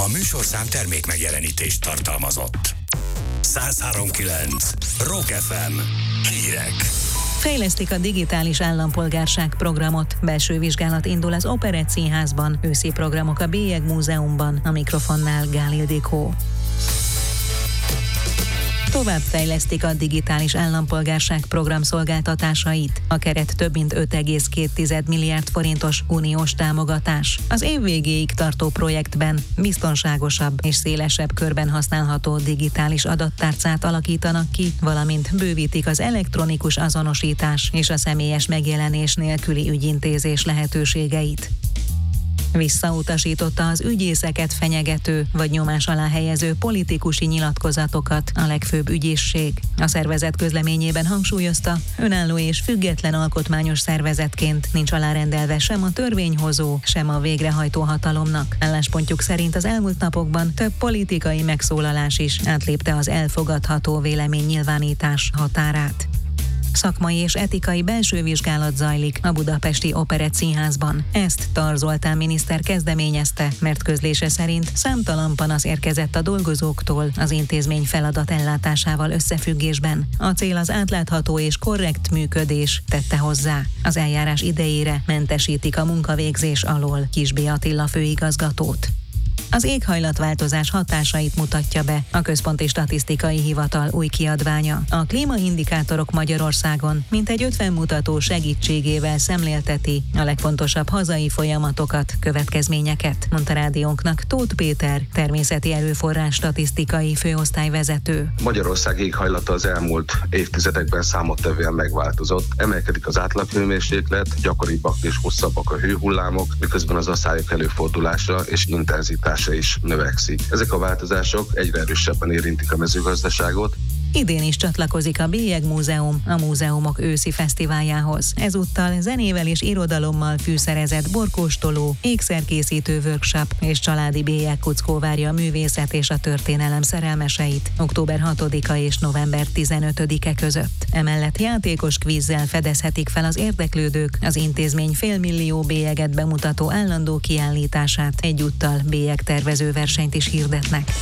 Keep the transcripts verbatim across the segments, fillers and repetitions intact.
A műsorszám termék megjelenítést tartalmazott. száz három kilenc Rock ef em hírek. Fejlesztik a digitális állampolgárság programot. Belső vizsgálat indul az Operett Színházban, őszi programok a Bélyeg Múzeumban, a mikrofonnál Gál Ildikó. Továbbfejlesztik a digitális állampolgárság program szolgáltatásait. A keret több mint öt egész két milliárd forintos uniós támogatás. Az év végéig tartó projektben biztonságosabb és szélesebb körben használható digitális adattárcát alakítanak ki, valamint bővítik az elektronikus azonosítás és a személyes megjelenés nélküli ügyintézés lehetőségeit. Visszautasította az ügyészeket fenyegető vagy nyomás alá helyező politikusi nyilatkozatokat a legfőbb ügyészség. A szervezet közleményében hangsúlyozta, önálló és független alkotmányos szervezetként nincs alárendelve sem a törvényhozó, sem a végrehajtó hatalomnak. Álláspontjuk szerint az elmúlt napokban több politikai megszólalás is átlépte az elfogadható véleménynyilvánítás határát. Szakmai és etikai belső vizsgálat zajlik a Budapesti Operett Színházban. Ezt Tar Zoltán miniszter kezdeményezte, mert közlése szerint számtalan panasz érkezett a dolgozóktól az intézmény feladat ellátásával összefüggésben. A cél az átlátható és korrekt működés, tette hozzá. Az eljárás idejére mentesítik a munkavégzés alól Kisbé Attila főigazgatót. Az éghajlatváltozás hatásait mutatja be a Központi Statisztikai Hivatal új kiadványa. A klímaindikátorok Magyarországon mintegy ötven mutató segítségével szemlélteti a legfontosabb hazai folyamatokat, következményeket, mondta rádiónknak Tóth Péter, természeti erőforrás statisztikai főosztályvezető. Magyarország éghajlata az elmúlt évtizedekben számottevően megváltozott. Emelkedik az átlaghőmérséklet, gyakoribbak és hosszabbak a hőhullámok, miközben az aszályok előfordulása és intenzitása is növekszik. Ezek a változások egyre erősebben érintik a mezőgazdaságot. Idén is csatlakozik a Bélyeg Múzeum a Múzeumok őszi fesztiváljához. Ezúttal zenével és irodalommal fűszerezett borkóstoló, ékszerkészítő workshop és családi bélyegkuckó várja a művészet és a történelem szerelmeseit október hatodika és november tizenötödike között. Emellett játékos kvízzel fedezhetik fel az érdeklődők az intézmény félmillió bélyeget bemutató állandó kiállítását, egyúttal bélyegtervező versenyt is hirdetnek.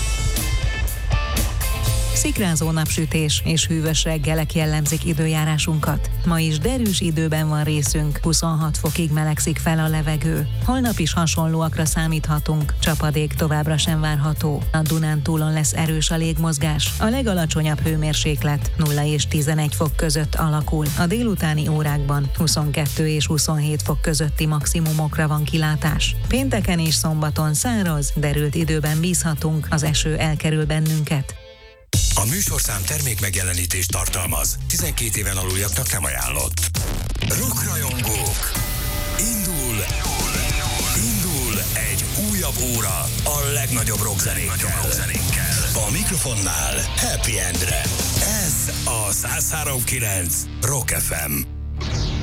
Szikrázó napsütés és hűvös reggelek jellemzik időjárásunkat. Ma is derűs időben van részünk, huszonhat fokig melegszik fel a levegő. Holnap is hasonlóakra számíthatunk, csapadék továbbra sem várható. A Dunántúlon lesz erős a légmozgás. A legalacsonyabb hőmérséklet nulla és tizenegy fok között alakul. A délutáni órákban huszonkettő és huszonhét fok közötti maximumokra van kilátás. Pénteken és szombaton száraz, derült időben bízhatunk, az eső elkerül bennünket. A műsorszám termék megjelenítést tartalmaz. tizenkét éven aluljaknak nem ajánlott. Rockrajongók! Indul! Indul egy újabb óra a legnagyobb rockzenékkel. A mikrofonnál Happy Endre. Ez a száz három kilenc Rock ef em.